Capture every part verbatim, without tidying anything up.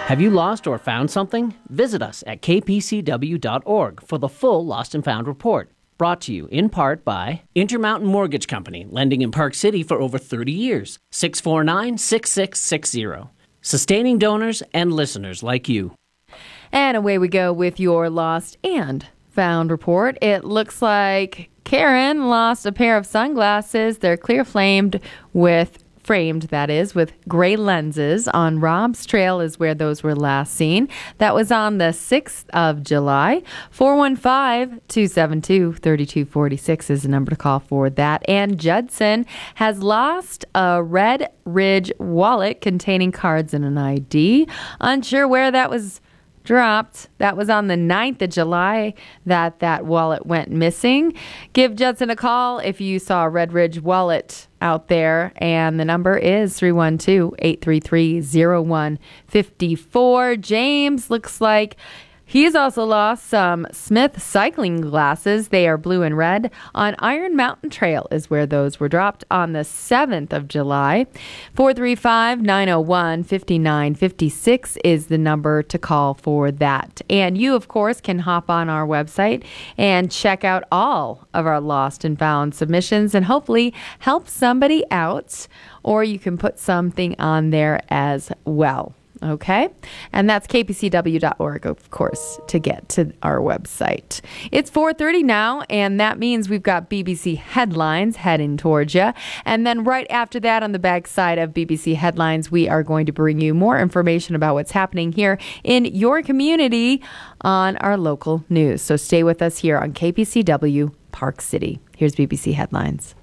Have you lost or found something? Visit us at k p c w dot org for the full Lost and Found report. Brought to you in part by Intermountain Mortgage Company, lending in Park City for over thirty years. six four nine, six six six zero. Sustaining donors and listeners like you. And away we go with your Lost and Found report. It looks like Karen lost a pair of sunglasses. They're clear flamed with framed, that is, with gray lenses on Rob's Trail is where those were last seen. That was on the sixth of July. four one five, two seven two, three two four six is the number to call for that. And Judson has lost a Red Ridge wallet containing cards and an I D. Unsure where that was dropped. That was on the ninth of July that that wallet went missing. Give Judson a call if you saw a Red Ridge wallet out there, and the number is three one two, eight three three, zero one five four. James looks like he's also lost some Smith cycling glasses. They are blue and red. On Iron Mountain Trail is where those were dropped on the seventh of July. four three five, nine oh one, five nine five six is the number to call for that. And you, of course, can hop on our website and check out all of our lost and found submissions and hopefully help somebody out, or you can put something on there as well. Okay, and that's k p c w dot org, of course, to get to our website. It's four thirty now, and that means we've got B B C Headlines heading towards you. And then right after that, on the back side of B B C Headlines, we are going to bring you more information about what's happening here in your community on our local news. So stay with us here on K P C W Park City. Here's B B C Headlines.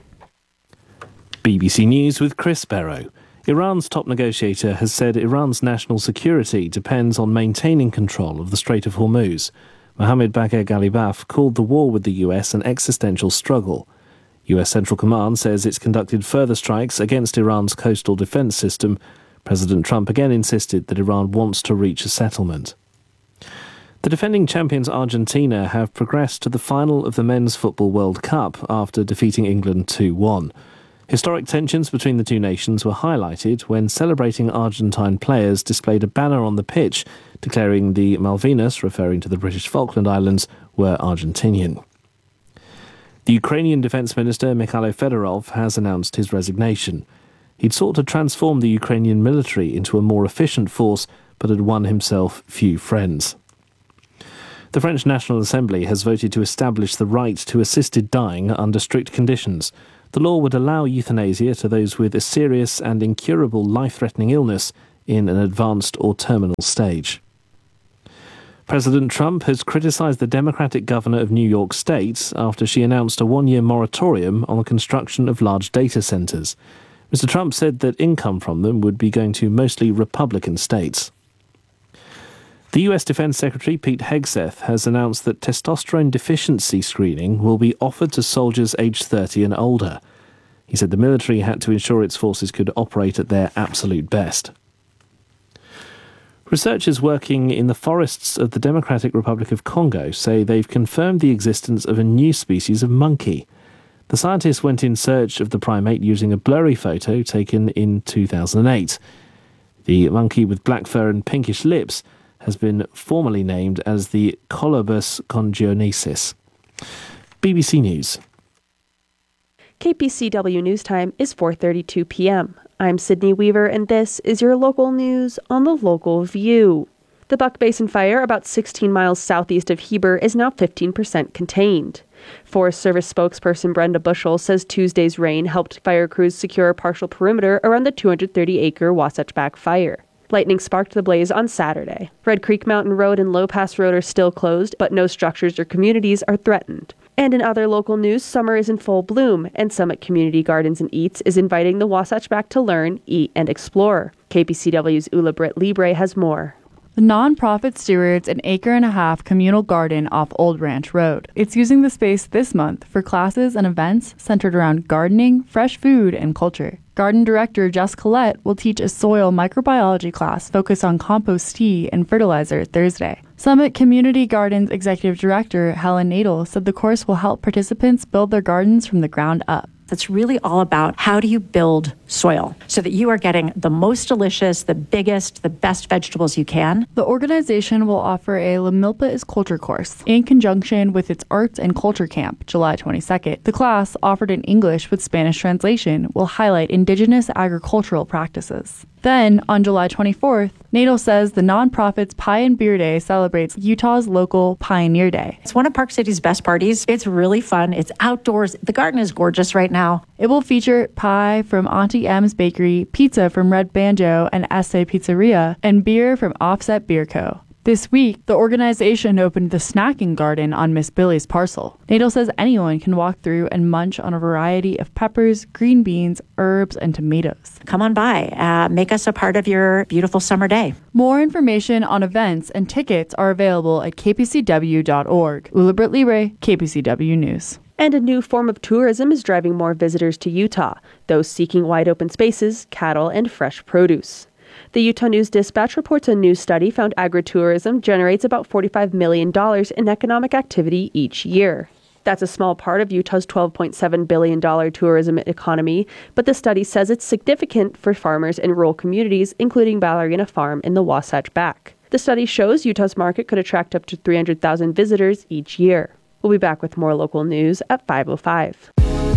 B B C News with Chris Barrow. Iran's top negotiator has said Iran's national security depends on maintaining control of the Strait of Hormuz. Mohammed Bagher Ghalibaf called the war with the U S an existential struggle. U S Central Command says it's conducted further strikes against Iran's coastal defense system. President Trump again insisted that Iran wants to reach a settlement. The defending champions Argentina have progressed to the final of the Men's Football World Cup after defeating England two one. Historic tensions between the two nations were highlighted when celebrating Argentine players displayed a banner on the pitch declaring the Malvinas, referring to the British Falkland Islands, were Argentinian. The Ukrainian Defence Minister Mikhailo Fedorov has announced his resignation. He'd sought to transform the Ukrainian military into a more efficient force, but had won himself few friends. The French National Assembly has voted to establish the right to assisted dying under strict conditions. The law would allow euthanasia to those with a serious and incurable life-threatening illness in an advanced or terminal stage. President Trump has criticised the Democratic governor of New York State after she announced a one-year moratorium on the construction of large data centres. Mister Trump said that income from them would be going to mostly Republican states. The U S Defense Secretary Pete Hegseth has announced that testosterone deficiency screening will be offered to soldiers aged thirty and older. He said the military had to ensure its forces could operate at their absolute best. Researchers working in the forests of the Democratic Republic of Congo say they've confirmed the existence of a new species of monkey. The scientists went in search of the primate using a blurry photo taken in two thousand eight. The monkey with black fur and pinkish lips has been formally named as the Colobus congenensis. B B C News. K P C W News Time is four thirty-two p.m. I'm Sydney Weaver, and this is your local news on the Local View. The Buck Basin Fire, about sixteen miles southeast of Heber, is now fifteen percent contained. Forest Service spokesperson Brenda Bushell says Tuesday's rain helped fire crews secure a partial perimeter around the two hundred thirty acre Wasatch Back fire. Lightning sparked the blaze on Saturday. Red Creek Mountain Road and Low Pass Road are still closed, but no structures or communities are threatened. And in other local news, summer is in full bloom, and Summit Community Gardens and Eats is inviting the Wasatch Back to learn, eat, and explore. K P C W's Ula Britt Libre has more. The nonprofit stewards an acre and a half communal garden off Old Ranch Road. It's using the space this month for classes and events centered around gardening, fresh food, and culture. Garden director Jess Collette will teach a soil microbiology class focused on compostee and fertilizer Thursday. Summit Community Gardens Executive Director Helen Nadel said the course will help participants build their gardens from the ground up. That's really all about how do you build soil so that you are getting the most delicious, the biggest, the best vegetables you can. The organization will offer a La Milpa is Culture course in conjunction with its Arts and Culture Camp, July twenty-second. The class, offered in English with Spanish translation, will highlight indigenous agricultural practices. Then, on July twenty-fourth, Nadel says the nonprofit's Pie and Beer Day celebrates Utah's local Pioneer Day. It's one of Park City's best parties. It's really fun. It's outdoors. The garden is gorgeous right now. It will feature pie from Auntie M's Bakery, pizza from Red Banjo and Essay Pizzeria, and beer from Offset Beer Co. This week, the organization opened the snacking garden on Miss Billy's parcel. Nadel says anyone can walk through and munch on a variety of peppers, green beans, herbs, and tomatoes. Come on by. Uh, make us a part of your beautiful summer day. More information on events and tickets are available at k p c w dot org. Ula Britt Libre, K P C W News. And a new form of tourism is driving more visitors to Utah, those seeking wide open spaces, cattle, and fresh produce. The Utah News Dispatch reports a new study found agritourism generates about forty-five million dollars in economic activity each year. That's a small part of Utah's twelve point seven billion dollars tourism economy, but the study says it's significant for farmers in rural communities, including Ballerina Farm in the Wasatch Back. The study shows Utah's market could attract up to three hundred thousand visitors each year. We'll be back with more local news at five oh five.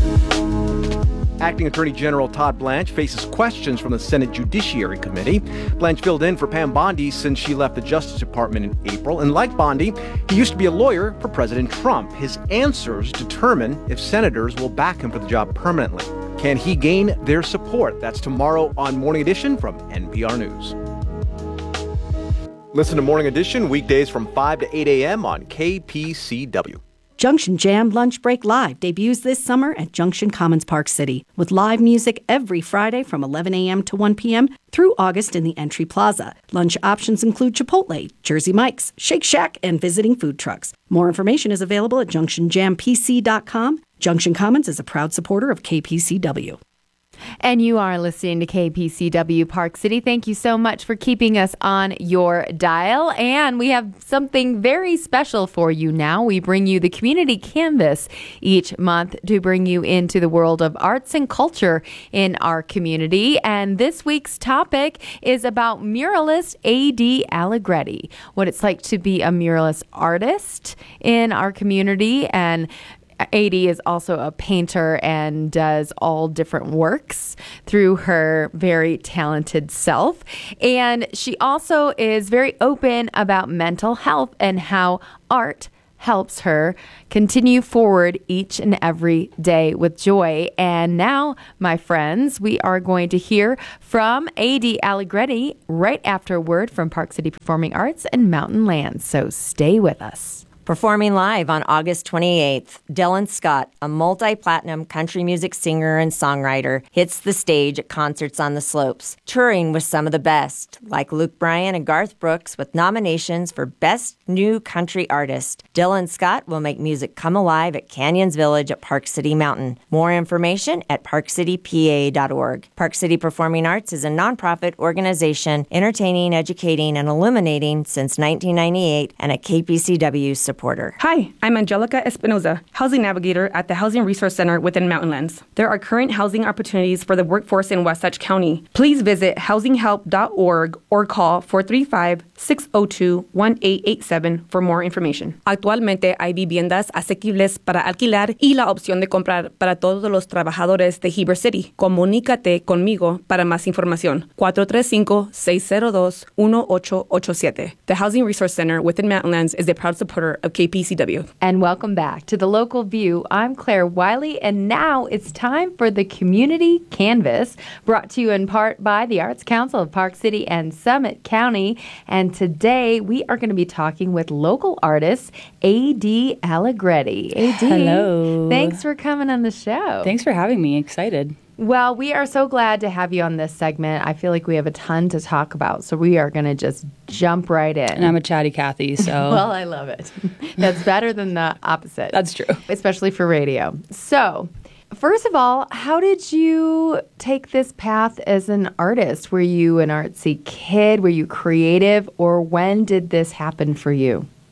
Acting Attorney General Todd Blanche faces questions from the Senate Judiciary Committee. Blanche filled in for Pam Bondi since she left the Justice Department in April. And like Bondi, he used to be a lawyer for President Trump. His answers determine if senators will back him for the job permanently. Can he gain their support? That's tomorrow on Morning Edition from N P R News. Listen to Morning Edition weekdays from five to eight a.m. on K P C W. Junction Jam Lunch Break Live debuts this summer at Junction Commons Park City with live music every Friday from eleven a.m. to one p.m. through August in the Entry Plaza. Lunch options include Chipotle, Jersey Mike's, Shake Shack, and visiting food trucks. More information is available at junction jam p c dot com. Junction Commons is a proud supporter of K P C W. And you are listening to K P C W Park City. Thank you so much for keeping us on your dial. And we have something very special for you now. We bring you the Community Canvas each month to bring you into the world of arts and culture in our community. And this week's topic is about muralist A D Allegretti, what it's like to be a muralist artist in our community. And A D is also a painter and does all different works through her very talented self. And she also is very open about mental health and how art helps her continue forward each and every day with joy. And now, my friends, we are going to hear from A D Allegretti right after a word from Park City Performing Arts and Mountain Lands. So stay with us. Performing live on August twenty-eighth, Dylan Scott, a multi-platinum country music singer and songwriter, hits the stage at Concerts on the Slopes, touring with some of the best, like Luke Bryan and Garth Brooks, with nominations for Best New Country Artist. Dylan Scott will make music come alive at Canyons Village at Park City Mountain. More information at park city p a dot org. Park City Performing Arts is a nonprofit organization entertaining, educating, and illuminating since nineteen ninety-eight and a K P C W supporter. Hi, I'm Angelica Espinoza, Housing Navigator at the Housing Resource Center within Mountain Lands. There are current housing opportunities for the workforce in Wasatch County. Please visit housing help dot org or call four three five, six oh two, one eight eight seven for more information. Actualmente hay viviendas asequibles para alquilar y la opción de comprar para todos los trabajadores de Heber City. Comunícate conmigo para más información. cuatro tres cinco, seis cero dos, uno ocho ocho siete. The Housing Resource Center within Mountain Lands is a proud supporter of K P C W. And welcome back to The Local View. I'm Claire Wiley, and now it's time for the Community Canvas, brought to you in part by the Arts Council of Park City and Summit County. And today we are going to be talking with local artist A D Allegretti. A D, hello. Thanks for coming on the show. Thanks for having me. Excited. Well, we are so glad to have you on this segment. I feel like we have a ton to talk about, so we are going to just jump right in. And I'm a chatty Cathy, so... Well, I love it. That's better than the opposite. That's true. Especially for radio. So, first of all, how did you take this path as an artist? Were you an artsy kid? Were you creative? Or when did this happen for you?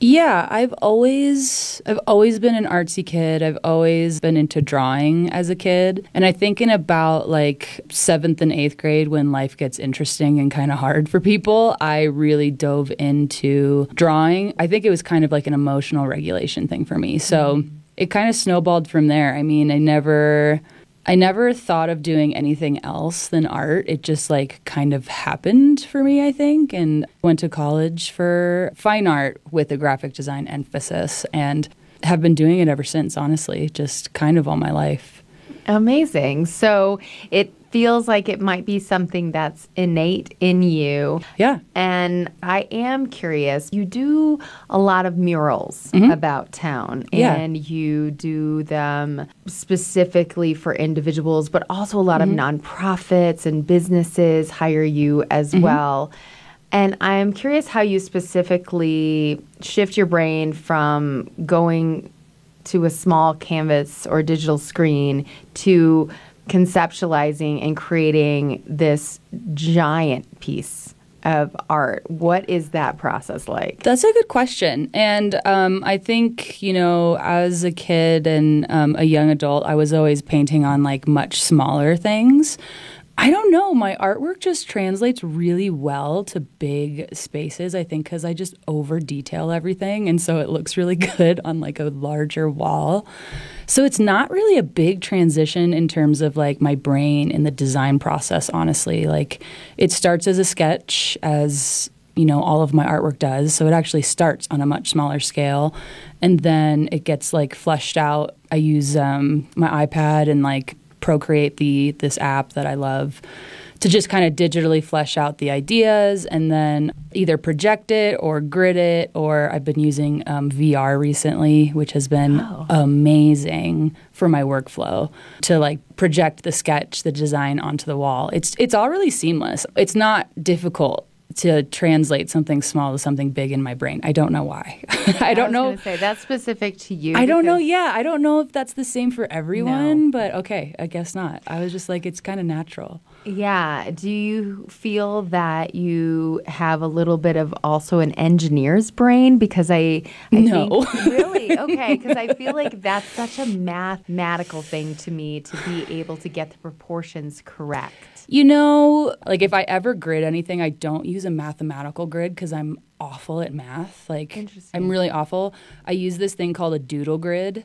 Yeah, I've always I've always been an artsy kid. I've always been into drawing as a kid. And I think in about like seventh and eighth grade, when life gets interesting and kind of hard for people, I really dove into drawing. I think it was kind of like an emotional regulation thing for me. So mm-hmm. it kind of snowballed from there. I mean, I never... I never thought of doing anything else than art. It just like kind of happened for me, I think, and went to college for fine art with a graphic design emphasis and have been doing it ever since, honestly, just kind of all my life. Amazing. So it feels like it might be something that's innate in you. Yeah. And I am curious, you do a lot of murals mm-hmm. about town, yeah. and you do them specifically for individuals, but also a lot mm-hmm. of nonprofits and businesses hire you as mm-hmm. well. And I'm curious how you specifically shift your brain from going to a small canvas or digital screen to conceptualizing and creating this giant piece of art. What is that process like? That's a good question. And um, I think, you know, as a kid and um, a young adult, I was always painting on like much smaller things. I don't know. My artwork just translates really well to big spaces, I think, because I just over detail everything. And so it looks really good on like a larger wall. So it's not really a big transition in terms of like my brain in the design process, honestly. Like it starts as a sketch, as you know, all of my artwork does. So it actually starts on a much smaller scale. And then it gets like fleshed out. I use um, my iPad and like Procreate, the this app that I love, to just kind of digitally flesh out the ideas and then either project it or grid it, or I've been using um, V R recently, which has been oh. amazing for my workflow to like project the sketch, the design onto the wall. It's it's all really seamless. It's not difficult to translate something small to something big in my brain. I don't know why. I don't know. I was going to say, that's specific to you. I don't know. Yeah, I don't know if that's the same for everyone, no. But okay, I guess not. I was just like, it's kind of natural. Yeah. Do you feel that you have a little bit of also an engineer's brain? Because I, I no. think, really? Okay. Because I feel like that's such a mathematical thing to me, to be able to get the proportions correct. You know, like if I ever grid anything, I don't use a mathematical grid because I'm awful at math. Like I'm really awful. I use this thing called a doodle grid,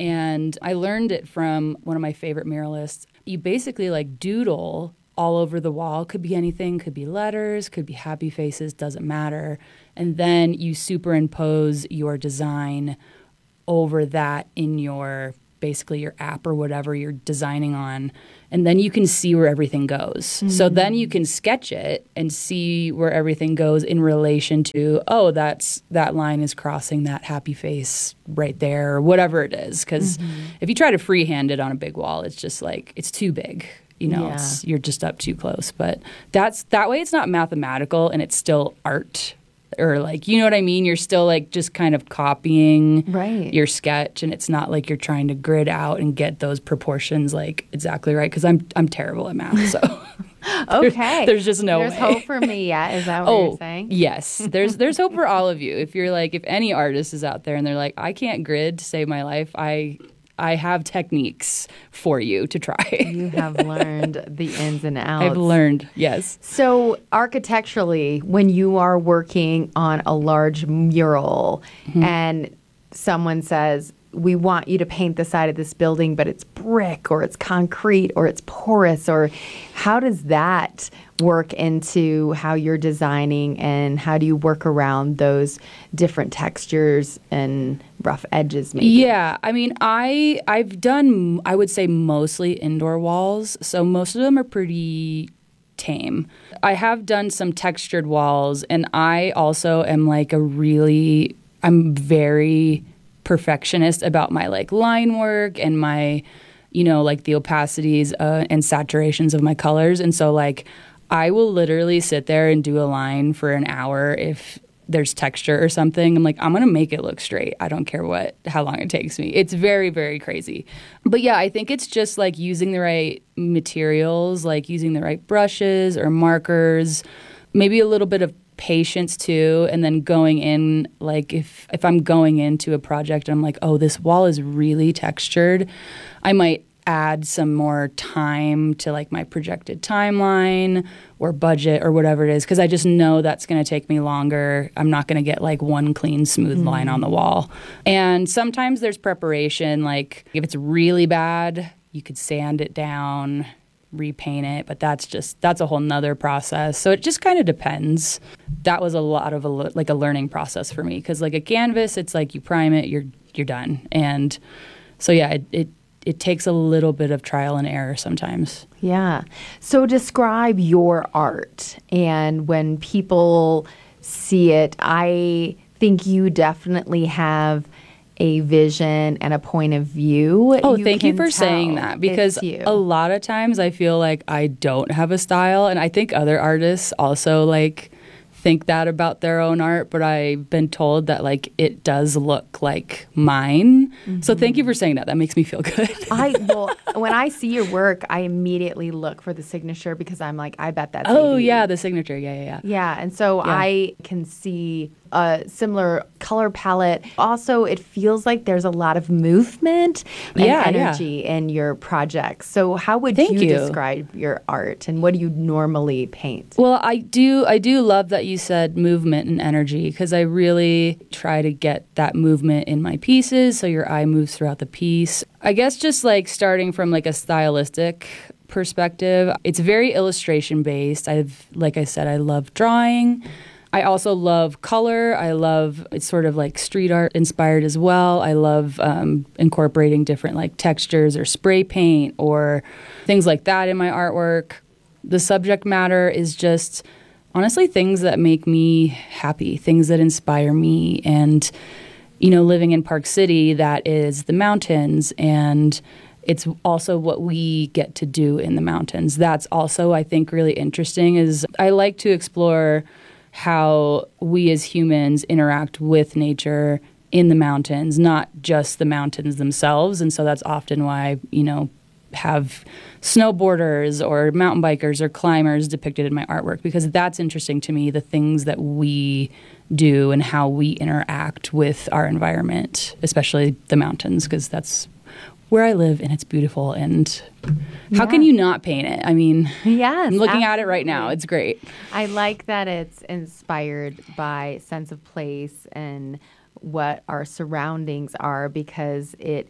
and I learned it from one of my favorite muralists. You basically like doodle all over the wall. Could be anything, could be letters, could be happy faces, doesn't matter. And then you superimpose your design over that in your basically your app or whatever you're designing on. And then you can see where everything goes. Mm-hmm. So then you can sketch it and see where everything goes in relation to, oh, that's that line is crossing that happy face right there, or whatever it is. Because mm-hmm. if you try to freehand it on a big wall, it's just like, it's too big. You know, yeah. it's, you're just up too close. But that's that way it's not mathematical and it's still art. Or like, you know what I mean? You're still like just kind of copying right. your sketch, and it's not like you're trying to grid out and get those proportions like exactly right, because I'm I'm terrible at math. So okay, there's, there's just no there's way. hope for me. Yeah, is that what oh, you're saying? Yes, there's there's hope for all of you. If you're like, if any artist is out there and they're like, I can't grid to save my life, I. I have techniques for you to try. You have learned the ins and outs. I've learned, yes. So architecturally, when you are working on a large mural mm-hmm. and someone says, we want you to paint the side of this building, but it's brick or it's concrete or it's porous, or how does that work into how you're designing, and how do you work around those different textures and rough edges maybe? Yeah, I mean, I, I've done, I would say mostly indoor walls, so most of them are pretty tame. I have done some textured walls, and I also am like a really, I'm very perfectionist about my like line work and my, you know, like the opacities uh, and saturations of my colors. And so like I will literally sit there and do a line for an hour if there's texture or something. I'm like, I'm going to make it look straight. I don't care what, how long it takes me. It's very, very crazy. But yeah, I think it's just like using the right materials, like using the right brushes or markers, maybe a little bit of patience too, and then going in, like if if I'm going into a project and I'm like, oh, this wall is really textured, I might add some more time to like my projected timeline or budget or whatever it is, because I just know that's going to take me longer. I'm not going to get like one clean, smooth mm-hmm. line on the wall. And sometimes there's preparation, like if it's really bad, you could sand it down, repaint it, but that's just that's a whole nother process. So it just kind of depends. That was a lot of a like a learning process for me, because like a canvas, it's like you prime it, you're you're done. And so yeah, it, it it takes a little bit of trial and error sometimes. Yeah. So describe your art, and when people see it, I think you definitely have a vision and a point of view. Oh, you thank you for saying that, because a lot of times I feel like I don't have a style, and I think other artists also like think that about their own art, but I've been told that like it does look like mine. Mm-hmm. So thank you for saying that. That makes me feel good. I well, when I see your work, I immediately look for the signature, because I'm like, I bet that's Oh A D. yeah, the signature. Yeah, yeah, yeah. Yeah, and so yeah. I can see a similar color palette. Also, it feels like there's a lot of movement and yeah, energy yeah. in your projects. So how would Thank you, you describe your art, and what do you normally paint? Well, I do I do love that you said movement and energy, because I really try to get that movement in my pieces so your eye moves throughout the piece. I guess just like starting from like a stylistic perspective, it's very illustration based. I've like I said, I love drawing. I also love color. I love, it's sort of like street art inspired as well. I love um, incorporating different like textures or spray paint or things like that in my artwork. The subject matter is just honestly things that make me happy, things that inspire me. And, you know, living in Park City, that is the mountains, and it's also what we get to do in the mountains. That's also, I think, really interesting, is I like to explore how we as humans interact with nature in the mountains, not just the mountains themselves. And so that's often why, you know, have snowboarders or mountain bikers or climbers depicted in my artwork, because that's interesting to me, the things that we do and how we interact with our environment, especially the mountains, because that's where I live and it's beautiful. And how yeah. can you not paint it? I mean, yes, I'm looking absolutely. at it right now. It's great. I like that it's inspired by sense of place and what our surroundings are, because it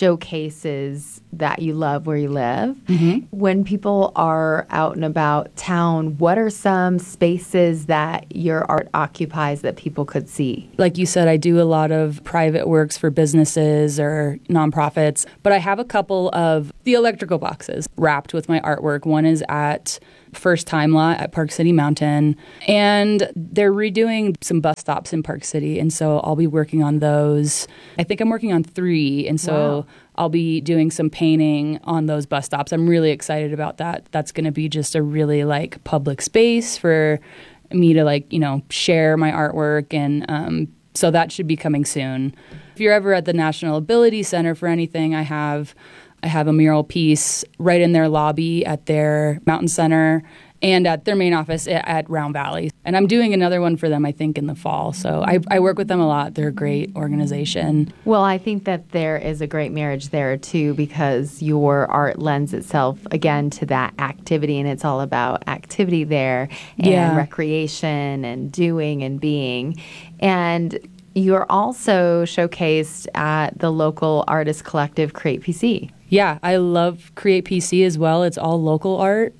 showcases that you love where you live. Mm-hmm. When people are out and about town, what are some spaces that your art occupies that people could see? Like you said, I do a lot of private works for businesses or nonprofits, but I have a couple of the electrical boxes wrapped with my artwork. One is at First Time Lot at Park City Mountain, and they're redoing some bus stops in Park City, and so I'll be working on those. I think I'm working on three, and so wow. I'll be doing some painting on those bus stops. I'm really excited about that. That's going to be just a really like public space for me to like, you know, share my artwork, and um, so that should be coming soon. If you're ever at the National Ability Center for anything, I have I have a mural piece right in their lobby at their Mountain Center and at their main office at, at Round Valley. And I'm doing another one for them, I think, in the fall. So I, I work with them a lot. They're a great organization. Well, I think that there is a great marriage there, too, because your art lends itself, again, to that activity. And it's all about activity there and yeah. recreation and doing and being. And you're also showcased at the local artist collective Create P C. Yeah, I love Create P C as well. It's all local art.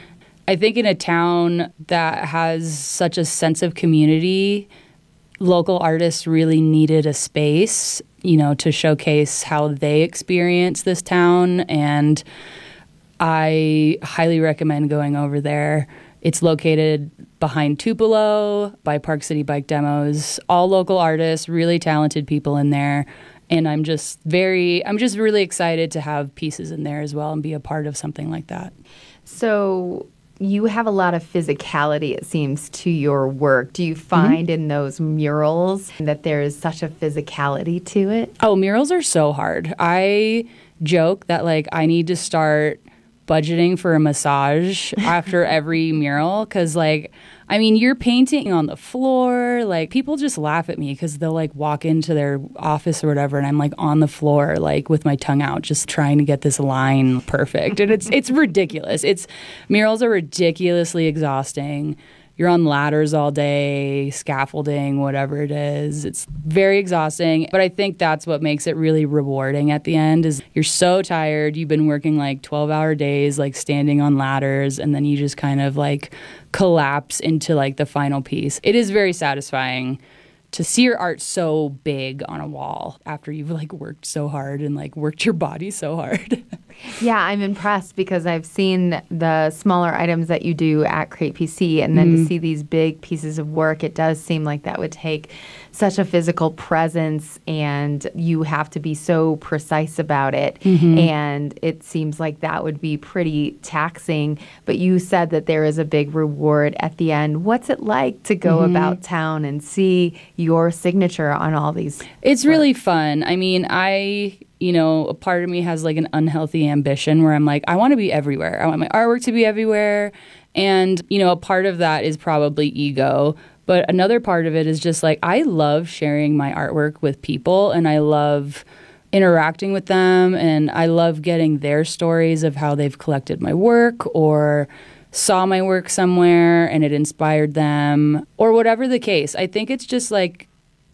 I think in a town that has such a sense of community, local artists really needed a space, you know, to showcase how they experience this town. And I highly recommend going over there. It's located behind Tupelo by Park City Bike Demos. All local artists, really talented people in there. And I'm just very, I'm just really excited to have pieces in there as well and be a part of something like that. So you have a lot of physicality, it seems, to your work. Do you find mm-hmm. in those murals that there is such a physicality to it? Oh, murals are so hard. I joke that, like, I need to start budgeting for a massage after every mural, because, like, I mean, you're painting on the floor. Like, people just laugh at me because they'll like walk into their office or whatever, and I'm like on the floor, like with my tongue out, just trying to get this line perfect. And it's it's ridiculous. It's murals are ridiculously exhausting. You're on ladders all day, scaffolding, whatever it is. It's very exhausting. But I think that's what makes it really rewarding at the end is you're so tired. You've been working like twelve-hour days, like standing on ladders, and then you just kind of like collapse into like the final piece. It is very satisfying to see your art so big on a wall after you've like worked so hard and like worked your body so hard. Yeah, I'm impressed because I've seen the smaller items that you do at Crate P C, and then mm. to see these big pieces of work, it does seem like that would take such a physical presence, and you have to be so precise about it. Mm-hmm. And it seems like that would be pretty taxing. But you said that there is a big reward at the end. What's it like to go mm-hmm. about town and see your signature on all these? It's work? Really fun. I mean, I... You know, a part of me has like an unhealthy ambition where I'm like, I want to be everywhere. I want my artwork to be everywhere. And, you know, a part of that is probably ego. But another part of it is just like, I love sharing my artwork with people, and I love interacting with them, and I love getting their stories of how they've collected my work or saw my work somewhere and it inspired them or whatever the case. I think it's just like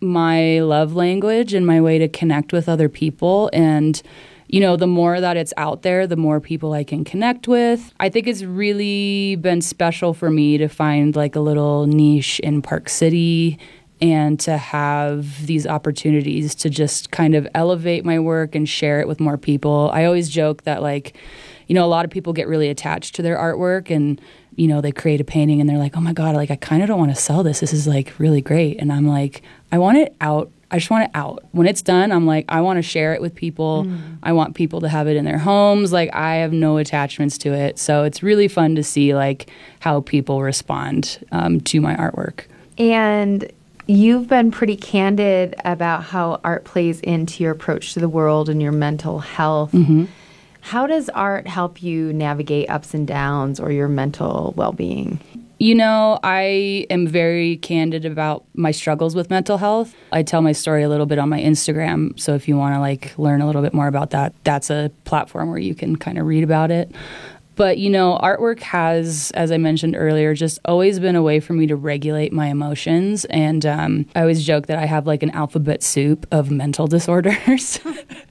my love language and my way to connect with other people. And, you know, the more that it's out there, the more people I can connect with. I think it's really been special for me to find like a little niche in Park City and to have these opportunities to just kind of elevate my work and share it with more people. I always joke that like, you know, a lot of people get really attached to their artwork and, you know, they create a painting and they're like, oh my God, like I kind of don't want to sell this. This is like really great. And I'm like, I want it out. I just want it out. When it's done, I'm like, I want to share it with people. Mm. I want people to have it in their homes. Like I have no attachments to it. So it's really fun to see like how people respond um, to my artwork. And you've been pretty candid about how art plays into your approach to the world and your mental health. Mm-hmm. How does art help you navigate ups and downs or your mental well-being? You know, I am very candid about my struggles with mental health. I tell my story a little bit on my Instagram. So if you want to like learn a little bit more about that, that's a platform where you can kind of read about it. But, you know, artwork has, as I mentioned earlier, just always been a way for me to regulate my emotions. And um, I always joke that I have like an alphabet soup of mental disorders.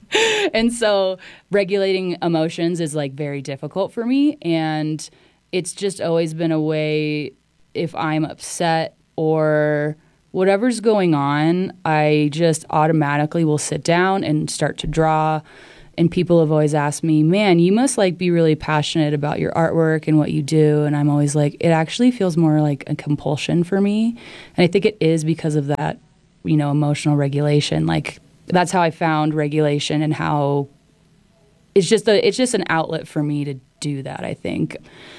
And so regulating emotions is like very difficult for me. And it's just always been a way, if I'm upset or whatever's going on, I just automatically will sit down and start to draw. And people have always asked me, man, you must like be really passionate about your artwork and what you do. And I'm always like, it actually feels more like a compulsion for me. And I think it is because of that, you know, emotional regulation. Like that's how I found regulation and how it's just a, it's just an outlet for me to do that, I think.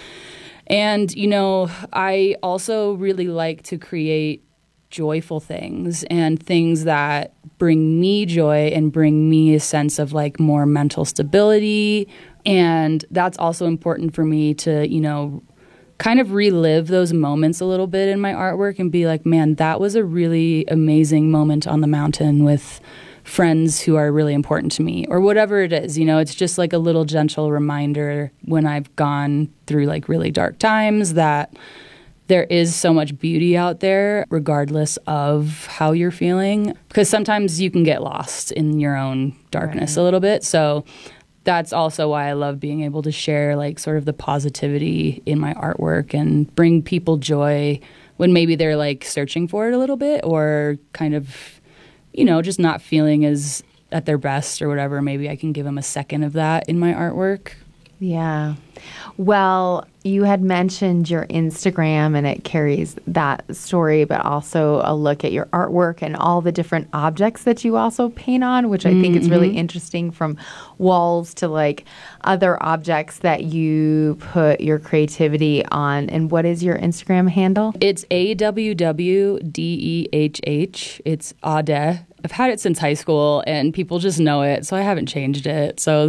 And, you know, I also really like to create joyful things and things that bring me joy and bring me a sense of like more mental stability. And that's also important for me to, you know, kind of relive those moments a little bit in my artwork and be like, man, that was a really amazing moment on the mountain with friends who are really important to me or whatever it is. You know, it's just like a little gentle reminder when I've gone through like really dark times that there is so much beauty out there regardless of how you're feeling, because sometimes you can get lost in your own darkness right. a little bit. So that's also why I love being able to share like sort of the positivity in my artwork and bring people joy when maybe they're like searching for it a little bit or kind of, you know, just not feeling as at their best or whatever. Maybe I can give them a second of that in my artwork. Yeah. Well, you had mentioned your Instagram and it carries that story, but also a look at your artwork and all the different objects that you also paint on, which I mm-hmm. think is really interesting, from walls to like other objects that you put your creativity on. And what is your Instagram handle? It's A W W D E H H. It's Awdeh. I've had it since high school and people just know it, so I haven't changed it. So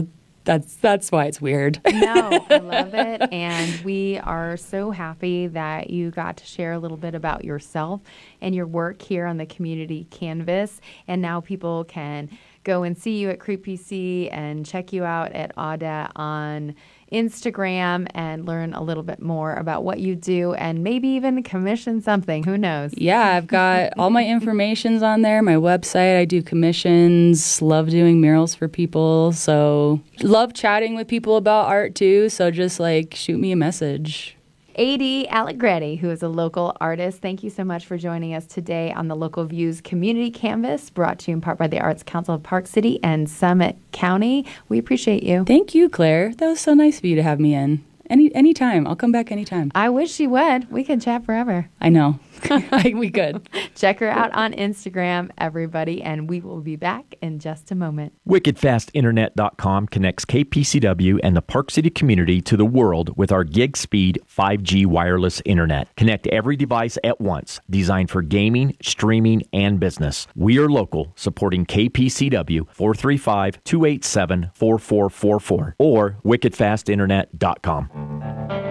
That's that's why it's weird. No, I love it. And we are so happy that you got to share a little bit about yourself and your work here on the community canvas. And now people can go and see you at Creep P C and check you out at Audette on Instagram and learn a little bit more about what you do and maybe even commission something. Who knows? Yeah, I've got all my information's on there, my website. I do commissions, love doing murals for people. So love chatting with people about art too. So just like shoot me a message. A D Allegretti, who is a local artist, thank you so much for joining us today on the Local Views Community Canvas, brought to you in part by the Arts Council of Park City and Summit County. We appreciate you. Thank you, Claire. That was so nice of you to have me in. Any anytime. I'll come back anytime. I wish you would. We could chat forever. I know. We could. Check her out on Instagram, everybody, and we will be back in just a moment. wicked fast internet dot com connects K P C W and the Park City community to the world with our gig speed five G wireless internet. Connect every device at once, designed for gaming, streaming, and business. We are local, supporting K P C W, four three five, two eight seven, four four four four or wicked fast internet dot com.